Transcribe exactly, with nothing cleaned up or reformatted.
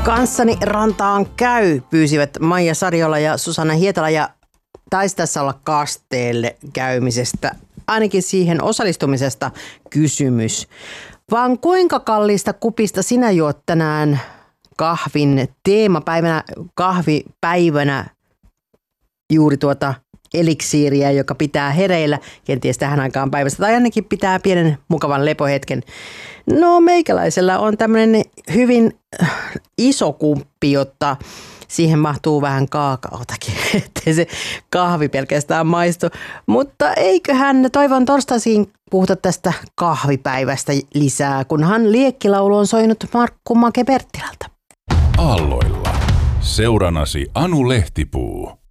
Kanssani rantaan käy, pyysivät Maija Sariola ja Susanna Hietala, ja taisi tässä olla kasteelle käymisestä, ainakin siihen osallistumisesta kysymys. Vaan kuinka kalliista kupista sinä juot tänään kahvin teemapäivänä, kahvipäivänä juuri tuota eliksiiriä, joka pitää hereillä, kenties tähän aikaan päivästä, tai ainakin pitää pienen mukavan lepohetken. No meikäläisellä on tämmöinen hyvin iso kumppi, jotta siihen mahtuu vähän kaakaotakin, ettei se kahvi pelkästään maistu. Mutta eiköhän toivon torstaisin puhuta tästä kahvipäivästä lisää, kunhan liekkilaulu on soinut Markku Make Perttilältä. Aalloilla. Seuranasi Anu Lehtipuu.